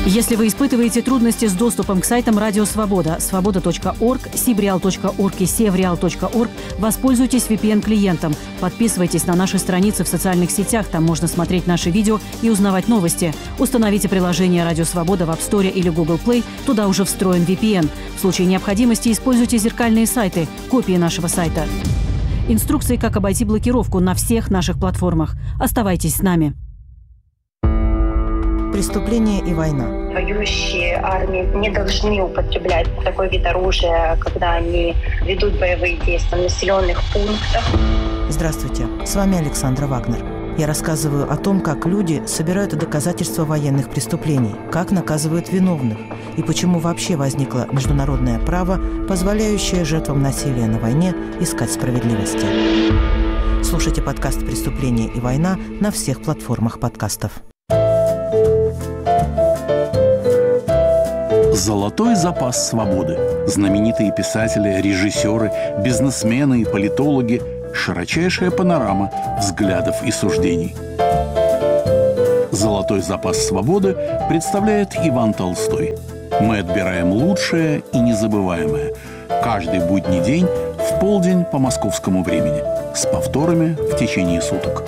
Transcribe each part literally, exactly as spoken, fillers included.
Если вы испытываете трудности с доступом к сайтам Радио Свобода, свобода точка орг, сибреал точка орг и севреал точка орг, воспользуйтесь ви пи эн-клиентом. Подписывайтесь на наши страницы в социальных сетях, там можно смотреть наши видео и узнавать новости. Установите приложение Радио Свобода в App Store или Google Play, туда уже встроен ви пи эн. В случае необходимости используйте зеркальные сайты, копии нашего сайта. Инструкции, как обойти блокировку на всех наших платформах. Оставайтесь с нами. Преступление и война. Воюющие армии не должны употреблять такой вид оружия, когда они ведут боевые действия в населенных пунктах. Здравствуйте, с вами Александра Вагнер. Я рассказываю о том, как люди собирают доказательства военных преступлений, как наказывают виновных и почему вообще возникло международное право, позволяющее жертвам насилия на войне искать справедливости. Слушайте подкаст «Преступление и война» на всех платформах подкастов. Золотой запас свободы. Знаменитые писатели, режиссеры, бизнесмены и политологи. Широчайшая панорама взглядов и суждений. Золотой запас свободы представляет Иван Толстой. Мы отбираем лучшее и незабываемое. Каждый будний день в полдень по московскому времени. С повторами в течение суток.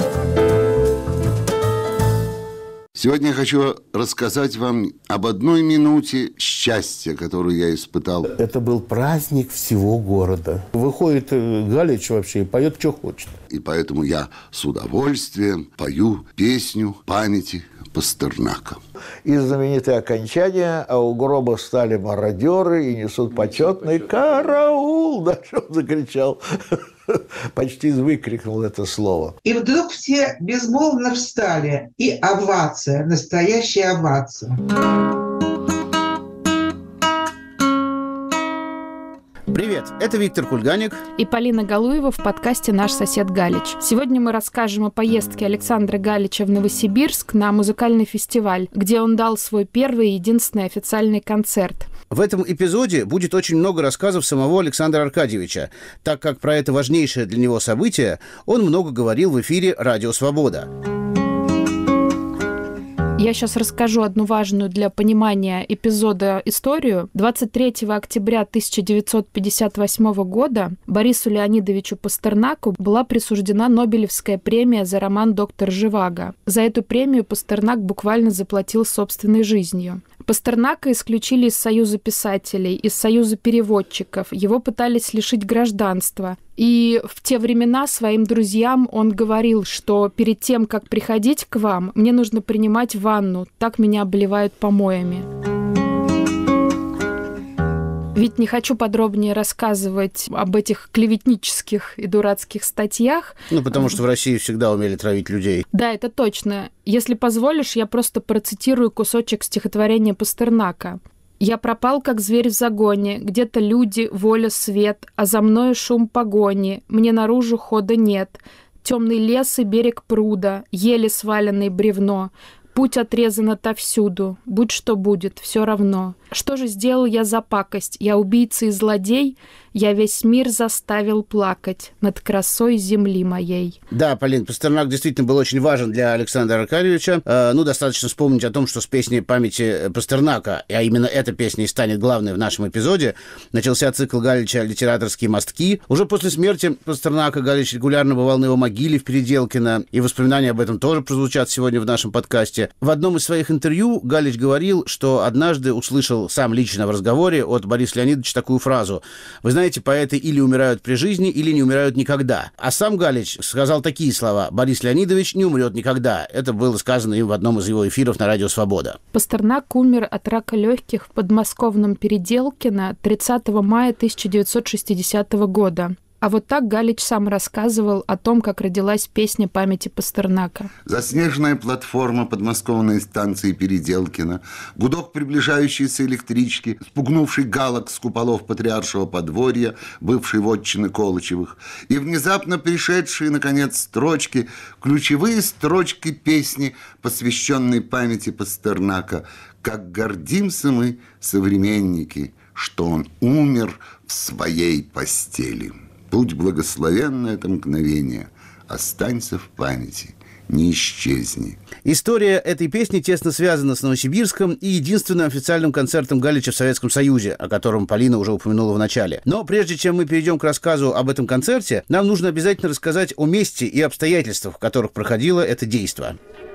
Сегодня я хочу рассказать вам об одной минуте счастья, которую я испытал. Это был праздник всего города. Выходит Галич вообще и поет, что хочет. И поэтому я с удовольствием пою песню памяти Пастернака. И знаменитое окончание: а у гроба стали мародеры и несут почетный караул. Даже он закричал. Почти выкрикнул это слово. И вдруг все безмолвно встали. И овация, настоящая овация. Привет, это Виктор Кульганик и Полина Галуева в подкасте «Наш сосед Галич». Сегодня мы расскажем о поездке Александра Галича в Новосибирск на музыкальный фестиваль, где он дал свой первый и единственный официальный концерт. В этом эпизоде будет очень много рассказов самого Александра Аркадьевича, так как про это важнейшее для него событие он много говорил в эфире «Радио Свобода». Я сейчас расскажу одну важную для понимания эпизода историю. двадцать третьего октября тысяча девятьсот пятьдесят восьмого года Борису Леонидовичу Пастернаку была присуждена Нобелевская премия за роман «Доктор Живаго». За эту премию Пастернак буквально заплатил собственной жизнью. Пастернака исключили из Союза писателей, из Союза переводчиков. Его пытались лишить гражданства. И в те времена своим друзьям он говорил, что перед тем, как приходить к вам, мне нужно принимать ванну, так меня обливают помоями. Ведь не хочу подробнее рассказывать об этих клеветнических и дурацких статьях. Ну, потому что в России всегда умели травить людей. Да, это точно. Если позволишь, я просто процитирую кусочек стихотворения Пастернака. «Я пропал, как зверь в загоне, где-то люди, воля, свет, а за мною шум погони, мне наружу хода нет. Темный лес и берег пруда, еле сваленное бревно, путь отрезан отовсюду, будь что будет, все равно. Что же сделал я за пакость? Я убийца и злодей? Я весь мир заставил плакать над красой земли моей». Да, Полин, Пастернак действительно был очень важен для Александра Аркадьевича. Э, ну, достаточно вспомнить о том, что с песней памяти Пастернака, а именно эта песня и станет главной в нашем эпизоде, начался цикл Галича «Литераторские мостки». Уже после смерти Пастернака Галич регулярно бывал на его могиле в Переделкино, и воспоминания об этом тоже прозвучат сегодня в нашем подкасте. В одном из своих интервью Галич говорил, что однажды услышал сам лично в разговоре от Бориса Леонидовича такую фразу: «Вы знаете, поэты или умирают при жизни, или не умирают никогда». А сам Галич сказал такие слова: «Борис Леонидович не умрет никогда». Это было сказано им в одном из его эфиров на Радио Свобода. Пастернак умер от рака легких в подмосковном Переделкино тридцатого мая тысяча девятьсот шестидесятого года. А вот так Галич сам рассказывал о том, как родилась песня памяти Пастернака. Заснеженная платформа подмосковной станции Переделкино, гудок приближающейся электрички, спугнувший галок с куполов патриаршего подворья, бывшей вотчины Колычевых, и внезапно пришедшие, наконец, строчки, ключевые строчки песни, посвященной памяти Пастернака. «Как гордимся мы, современники, что он умер в своей постели. Будь благословенно это мгновение, останься в памяти не исчезни». История этой песни тесно связана с Новосибирском и единственным официальным концертом Галича в Советском Союзе, о котором Полина уже упомянула в начале. Но прежде чем мы перейдем к рассказу об этом концерте, нам нужно обязательно рассказать о месте и обстоятельствах, в которых проходило это действо.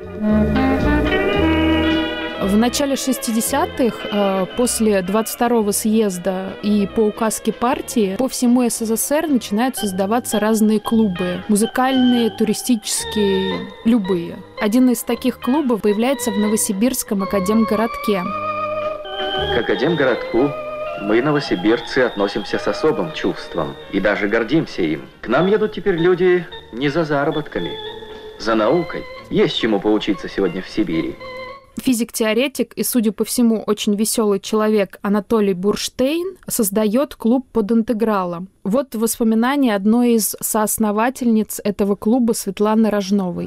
В начале шестидесятых, после двадцать второго съезда и по указке партии, по всему СССР начинают создаваться разные клубы. Музыкальные, туристические, любые. Один из таких клубов появляется в Новосибирском академгородке. К академгородку мы, новосибирцы, относимся с особым чувством и даже гордимся им. К нам едут теперь люди не за заработками, за наукой. Есть чему поучиться сегодня в Сибири. Физик-теоретик и, судя по всему, очень веселый человек Анатолий Бурштейн создает клуб под интегралом. Вот воспоминания одной из соосновательниц этого клуба Светланы Рожновой.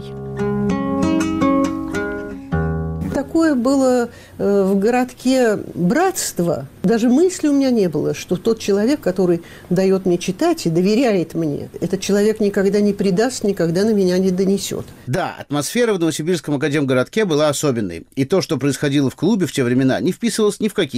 Такое было в городке братство. Даже мысли у меня не было, что тот человек, который дает мне читать и доверяет мне, этот человек никогда не предаст, никогда на меня не донесет. Да, атмосфера в Новосибирском академгородке была особенной. И то, что происходило в клубе в те времена, не вписывалось ни в какие